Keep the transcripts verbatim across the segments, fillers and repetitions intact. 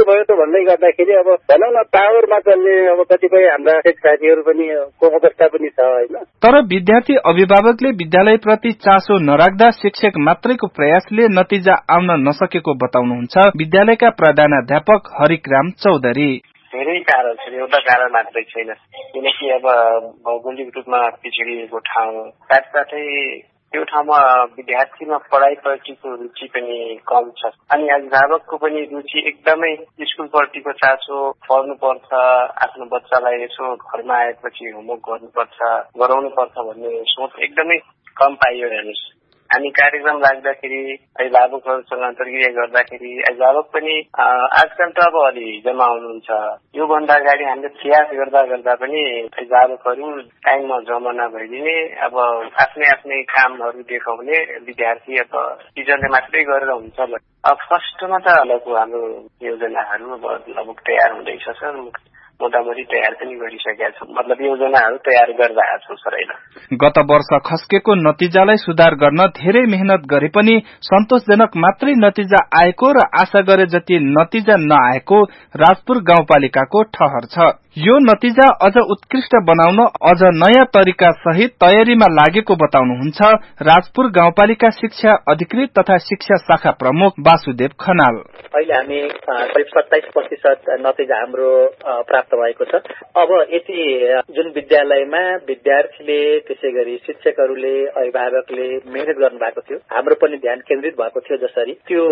भयो त भन्दै गर्दाखेरि अब भनौँ न टावरमा चल्ने अब कतिपय हाम्रा साथीहरू पनि को अवस्था पनि छ होइन। तर विद्यार्थी अभिभावकले विद्यालयप्रति चासो नराख्दा शिक्षक मात्रैको प्रयासले नतिजा आउन नसकेको बताउनुहुन्छ विद्यालयका प्रधानाध्यापक हरिकराम चौधरी। धेरै कारण छ, एउटा कारण मात्रै छैन, किनकि अब भौगोलिक रूपमा पिछडिएको ठाउँ साथसाथै त्यो ठाउँमा विद्यार्थीमा पढाइप्रतिको रुचि पनि कम छ अनि अभिभावकको पनि रुचि एकदमै स्कुलप्रतिको चासो पढ्नुपर्छ, आफ्नो बच्चालाई यसो घरमा आएपछि होमवर्क गर्नुपर्छ गराउनु पर्छ भन्ने सोच एकदमै कम पाइयो हेर्नुहोस्। हामी कार्यक्रम राख्दाखेरि अभिभावकहरूसँग अन्तर्क्रिया गर्दाखेरि अभिभावक पनि आजकल त अब अलि जम्मा हुनुहुन्छ, योभन्दा अगाडि हामीले प्रयास गर्दा गर्दा पनि अभिभावकहरू टाइममा जम्मा नभइदिने, अब आफ्नै आफ्नै कामहरू देखाउने विद्यार्थी अब टिचरले मात्रै गरेर हुन्छ। अब फर्स्टमा त अलगको हाम्रो योजनाहरू अब लगभग तयार हुँदैछ सर, मोटामोटी तयार पनि गरिसकेका छौँ, मतलब योजनाहरू तयार गरिरहेका छौँ सर होइन। गत वर्ष खस्केको नतिजालाई सुधार गर्न धेरै मेहनत गरे पनि सन्तोषजनक मात्रै नतिजा आएको र आशा गरे जति नतिजा नआएको राजपुर गाउँपालिकाको ठहर छ। यो नतिजा अझ उत्कृष्ट बनाउन अझ नयाँ तरिका सहित तयारीमा लागेको बताउनुहुन्छ राजपुर गाउँपालिका शिक्षा अधिकृत तथा शिक्षा शाखा प्रमुख वासुदेव खनाल। अहिले हामी करिब सत्ताइस प्रतिशत नतिजा हाम्रो प्राप्त भएको छ। अब यति जुन विद्यालयमा विद्यार्थीले त्यसै गरी शिक्षकहरूले अभिभावकले मेहनत गर्नु भएको थियो, हाम्रो पनि ध्यान केन्द्रित भएको थियो, जसरी त्यो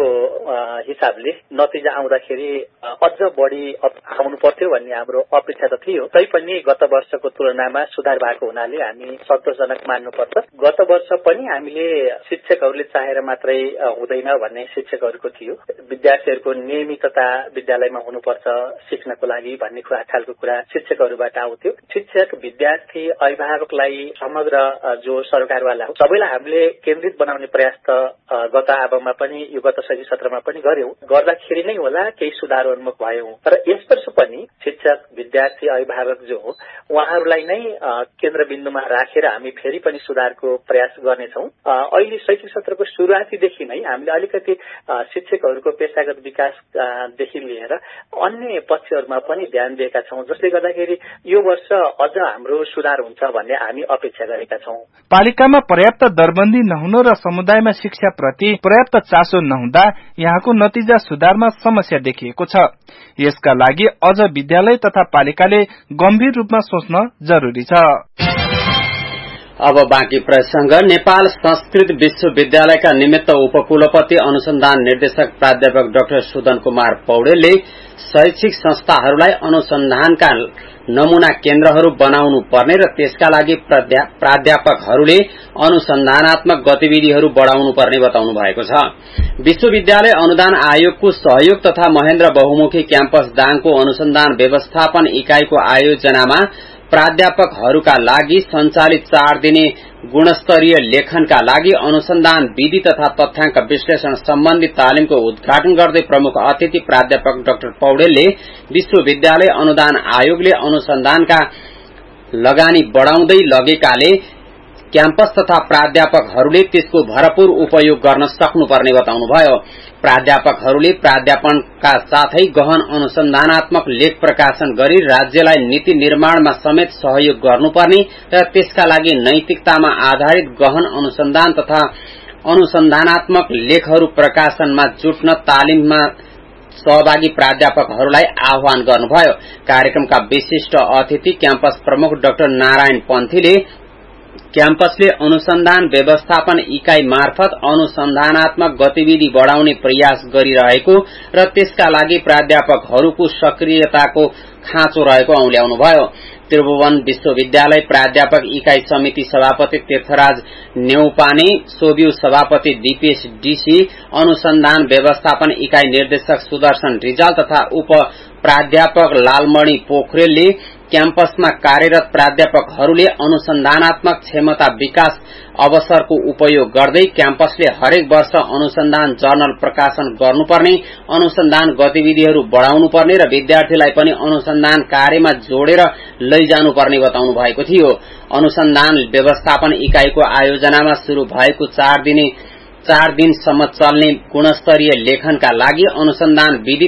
हिसाबले नतिजा आउँदाखेरि अझ बढी आउनु पर्थ्यो भन्ने हाम्रो अपेक्षा त थियो। तैपनि गत वर्षको तुलनामा सुधार भएको हुनाले हामी सन्तोषजनक मान्नुपर्छ। गत वर्ष पनि हामीले शिक्षकहरूले चाहेर मात्रै हुँदैन भन्ने शिक्षकहरूको थियो, विद्यार्थीहरूको नियमितता विद्यालयमा हुनुपर्छ सिक्नको लागि भन्ने खालको कुरा शिक्षकहरूबाट आउँथ्यो। शिक्षक विद्यार्थी अभिभावकलाई समग्र जो सरकारवाला हो सबैलाई हामीले केन्द्रित बनाउने प्रयास त गत आबमा पनि यो गत शैक्षिक सत्रमा पनि गर्यौं, गर्दाखेरि नै होला केही सुधारोन्मुख भयौं। तर यस वर्ष पनि शिक्षक विद्यार्थी अभिभावक जो हो उहाँहरूलाई नै केन्द्रबिन्दुमा राखेर हामी फेरि पनि सुधारको प्रयास गर्नेछौँ। अहिले शैक्षिक सत्रको सुरुवातीदेखि नै हामीले अलिकति शिक्षकहरूको पेशागत विकासदेखि लिएर अन्य पक्षहरूमा पनि ध्यान दिएका छौँ, जसले गर्दाखेरि यो वर्ष अझ हाम्रो सुधार हुन्छ भन्ने हामी अपेक्षा गरेका छौँ। पालिकामा पर्याप्त दरबन्दी नहुन र समुदायमा शिक्षा प्रति पर्याप्त चासो नहुँदा यहाँको नतिजा सुधारमा समस्या देखिएको छ। यसका लागि अझ विद्यालय तथा पालिकाले गम्भीर रूपमा सोच्न जरुरी छ। अब बाँकी प्रसंग। नेपाल संस्कृत विश्वविद्यालयका निमित्त उपकुलपति अनुसन्धान निर्देशक प्राध्यापक डाक्टर सुदन कुमार पौडेलले शैक्षिक संस्थाहरूलाई अनुसन्धानका नमूना केन्द्रहरू बनाउनु पर्ने र त्यसका लागि प्राध्यापकहरूले अनुसन्धानात्मक गतिविधिहरू बढ़ाउनु पर्ने बताउनु भएको छ। विश्वविद्यालय अनुदान आयोगको सहयोग तथा महेन्द्र बहुमुखी क्याम्पस दाङको अनुसन्धान व्यवस्थापन इकाईको आयोजनामा प्राध्यापकहरूका लागि सञ्चालित चार दिने गुणस्तरीय लेखनका लागि अनुसन्धान विधि तथा तथ्याङ्क विश्लेषण सम्बन्धी तालिमको उद्घाटन गर्दै प्रमुख अतिथि प्राध्यापक डाक्टर पौडेलले विश्वविद्यालय अनुदान आयोगले अनुसन्धानका लगानी बढ़ाउँदै लगेकाले क्याम्पस तथा प्राध्यापकहरूले त्यसको भरपूर उपयोग गर्न सक्नुपर्ने बताउनुभयो। प्राध्यापकहरूले प्राध्यापनका साथै गहन अनुसन्धानात्मक लेख प्रकाशन गरी राज्यलाई नीति निर्माणमा समेत सहयोग गर्नुपर्ने र त्यसका लागि नैतिकतामा आधारित गहन अनुसन्धान तथा अनुसन्धानात्मक लेखहरू प्रकाशनमा जुट्न तालिममा सहभागी प्राध्यापकहरूलाई आह्वान गर्नुभयो। कार्यक्रमका विशिष्ट अतिथि क्याम्पस प्रमुख डाक्टर नारायण पन्थीले क्याम्पसले अनुसन्धान व्यवस्थापन इकाई मार्फत अनुसन्धानात्मक गतिविधि बढ़ाउने प्रयास गरिरहेको र त्यसका लागि प्राध्यापकहरूको सक्रियताको खाँचो रहेको औल्याउनुभयो। त्रिभुवन विश्वविद्यालय प्राध्यापक इकाई समिति सभापति तीर्थराज नेउपाने, सोबिउ सभापति दीपेश डीसी, अनुसन्धान व्यवस्थापन इकाई निर्देशक सुदर्शन रिजाल तथा उप प्राध्यापक लालमणि पोखरेलले क्याम्पसमा कार्यरत प्राध्यापकहरूले अनुसन्धानात्मक क्षमता विकास अवसरको उपयोग गर्दै क्याम्पसले हरेक वर्ष अनुसन्धान जर्नल प्रकाशन गर्नुपर्ने, अनुसन्धान गतिविधिहरू बढ़ाउनुपर्ने र विद्यार्थीलाई पनि अनुसन्धान कार्यमा जोडेर लैजानुपर्ने बताउनु भएको थियो। अनुसन्धान व्यवस्थापन इकाईको आयोजनामा शुरू भएको चार दिने चार दिनसम्म चल्ने गुणस्तरीय लेखनका लागि अनुसन्धान विधि